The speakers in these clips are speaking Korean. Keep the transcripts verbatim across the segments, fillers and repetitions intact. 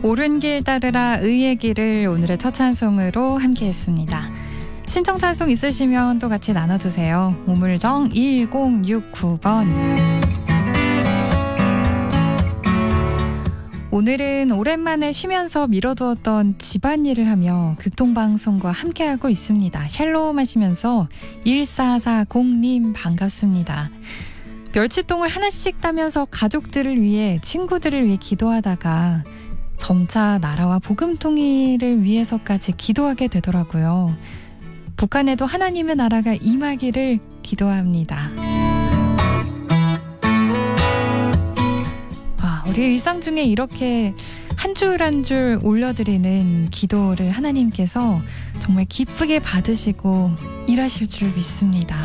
옳은 길 따르라 의의 길을 오늘의 첫 찬송으로 함께했습니다. 신청 찬송 있으시면 또 같이 나눠주세요. 우물정 일공육구 번. 오늘은 오랜만에 쉬면서 미뤄두었던 집안일을 하며 극동방송과 함께하고 있습니다. 샬롬 하시면서 일사사공님 반갑습니다. 멸치똥을 하나씩 따면서 가족들을 위해, 친구들을 위해 기도하다가 점차 나라와 복음 통일을 위해서까지 기도하게 되더라고요. 북한에도 하나님의 나라가 임하기를 기도합니다. 아, 우리 일상 중에 이렇게 한 줄 한 줄 올려드리는 기도를 하나님께서 정말 기쁘게 받으시고 일하실 줄 믿습니다.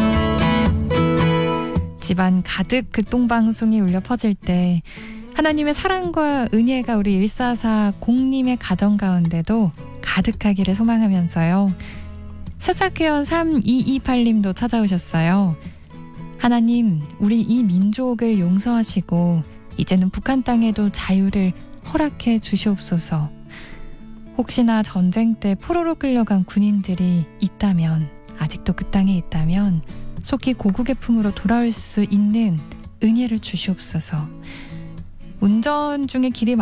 집안 가득 극동방송이 울려 퍼질 때 하나님의 사랑과 은혜가 우리 일사사공님의 가정 가운데도 가득하기를 소망하면서요. 사사회원 삼이이팔님도 찾아오셨어요. 하나님, 우리 이 민족을 용서하시고 이제는 북한 땅에도 자유를 허락해 주시옵소서. 혹시나 전쟁 때 포로로 끌려간 군인들이 있다면, 아직도 그 땅에 있다면 속히 고국의 품으로 돌아올 수 있는 은혜를 주시옵소서. 운전 중에 길이